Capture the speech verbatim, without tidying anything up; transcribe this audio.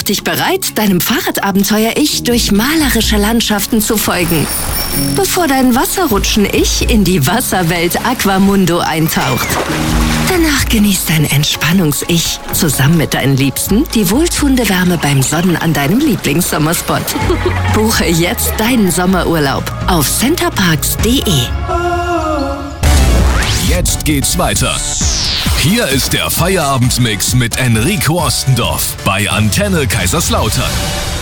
dich bereit, deinem Fahrradabenteuer-Ich durch malerische Landschaften zu folgen, bevor dein Wasserrutschen-Ich in die Wasserwelt Aquamundo eintaucht. Danach genießt dein Entspannungs-Ich zusammen mit deinen Liebsten die wohltuende Wärme beim Sonnen an deinem Lieblingssommerspot. Buche jetzt deinen Sommerurlaub auf centerparks punkt de. Jetzt geht's weiter. Hier ist der Feierabendmix mit Enrico Ostendorf bei Antenne Kaiserslautern.